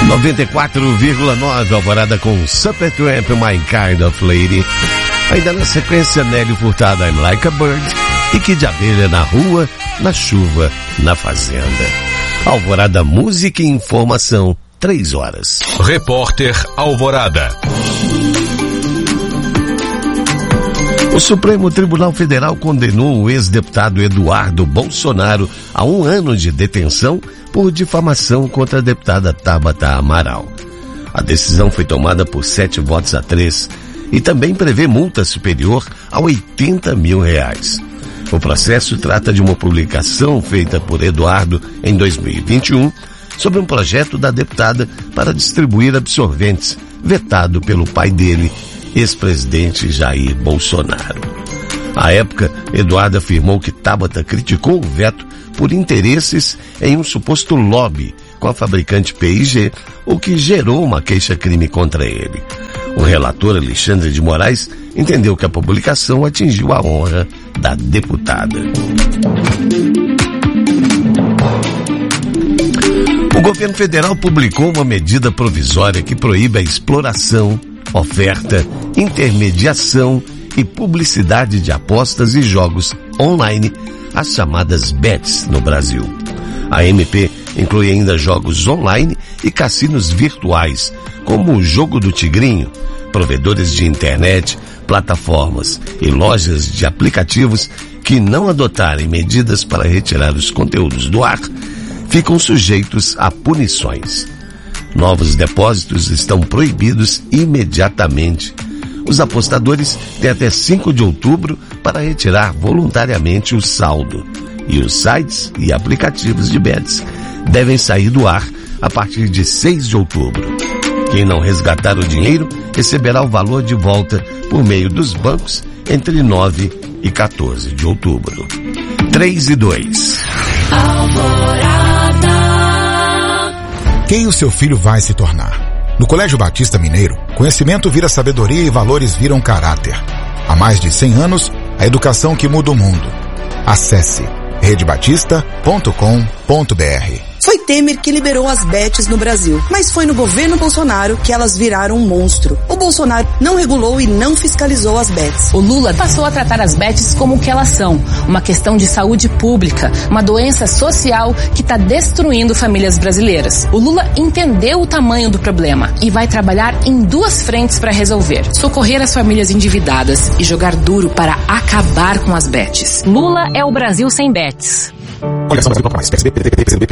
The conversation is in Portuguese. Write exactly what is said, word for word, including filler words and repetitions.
noventa e quatro vírgula nove, Alvorada com Supertramp, My Kind of Lady. Ainda na sequência, Nelly Furtado, I'm Like a Bird. E Kid Abelha, Na Rua, Na Chuva, Na Fazenda. Alvorada, música e informação, três horas. Repórter Alvorada. O Supremo Tribunal Federal condenou o ex-deputado Eduardo Bolsonaro a um ano de detenção por difamação contra a deputada Tabata Amaral. A decisão foi tomada por sete votos a três e também prevê multa superior a oitenta mil reais. O processo trata de uma publicação feita por Eduardo em dois mil e vinte e um sobre um projeto da deputada para distribuir absorventes, vetado pelo pai dele, ex-presidente Jair Bolsonaro. À época, Eduardo afirmou que Tabata criticou o veto por interesses em um suposto lobby com a fabricante P e G, o que gerou uma queixa-crime contra ele. O relator Alexandre de Moraes entendeu que a publicação atingiu a honra da deputada. O governo federal publicou uma medida provisória que proíbe a exploração, oferta, intermediação e publicidade de apostas e jogos online, as chamadas bets no Brasil. A M P inclui ainda jogos online e cassinos virtuais, como o Jogo do Tigrinho. Provedores de internet, plataformas e lojas de aplicativos que não adotarem medidas para retirar os conteúdos do ar ficam sujeitos a punições. Novos depósitos estão proibidos imediatamente. Os apostadores têm até cinco de outubro para retirar voluntariamente o saldo. E os sites e aplicativos de bets devem sair do ar a partir de seis de outubro. Quem não resgatar o dinheiro receberá o valor de volta por meio dos bancos entre nove e quatorze de outubro. três e dois. Quem o seu filho vai se tornar? No Colégio Batista Mineiro, conhecimento vira sabedoria e valores viram caráter. Há mais de cem anos, a educação que muda o mundo. Acesse rede batista ponto com ponto b r. Foi Temer que liberou as bets no Brasil, mas foi no governo Bolsonaro que elas viraram um monstro. O Bolsonaro não regulou e não fiscalizou as bets. O Lula passou a tratar as bets como o que elas são, uma questão de saúde pública, uma doença social que está destruindo famílias brasileiras. O Lula entendeu o tamanho do problema e vai trabalhar em duas frentes para resolver: socorrer as famílias endividadas e jogar duro para acabar com as bets. Lula é o Brasil sem bets. Coligação Brasil Pouco Mais, P S B, P D T, P C do B,